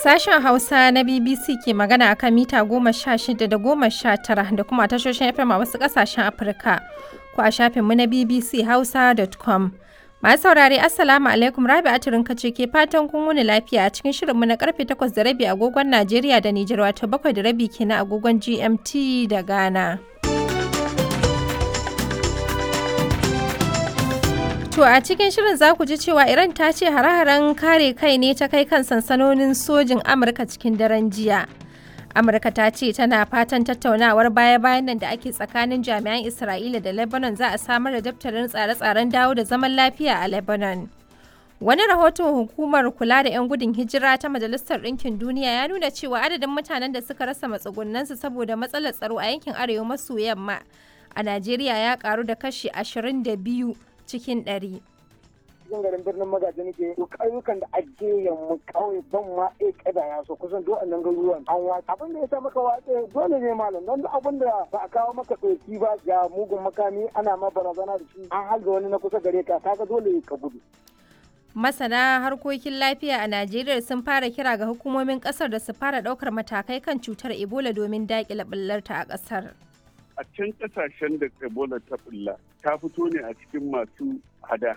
Sashen Hausa na BBC ke magana akan mita 16 da 19 da kuma tashoshin FM a wasu ƙasashen Afirka ko a shafinmu na bbchausa.com. Masu saurare Assalamu alaikum, Rabi'atu Rinka ce ke fatan kun wuni lafiya a cikin shirinmu na karfe 8:30 agogon Najeriya da Nijar, wato 7:30 kenan agogon GMT da Ghana. To a cikin shirin za ku ji cewa Iran ta ce hare-haren kare kai ne ta kai kan sansanonin sojin Amurka cikin daren jiya. Amurka ta ce tana fatan tattaunawar baya-bayan nan da ake tsakanin jami'an Isra'ila da Lebanon za a samar da daftarin tsare-tsaren dawo da zaman lafiya a Lebanon. Wani rahoton hukumar kula da 'yan gudun hijira ta Majalisar Ɗinkin Duniya ya nuna cewa adadin mutanen da suka rasa matsugunansu saboda matsalar tsaro a yankin arewa maso yamma a Najeriya ya karu da kashi 22 cikin 100. Cikin garin birnin Magaji nake to ƙauyukan da ake yamma kawai ban ma kada ya so kusan duk annan garuruwan an watsa abin da ya sa maka watsa dole ne malam don duk abin da ba a kawo maka ɗauki ba ga mugun makami ana ma barazana da shi an halga wani na kusa gare ka kaga dole ka gudu. Masana harkokin lafiya a Najeriya sun fara kira ga hukumomin ƙasar da su fara ɗaukar matakai kan cutar Ebola domin daƙile ɓullarta a ƙasar. A can kasashen da Ebola ta bulla ta fito ne a cikin masu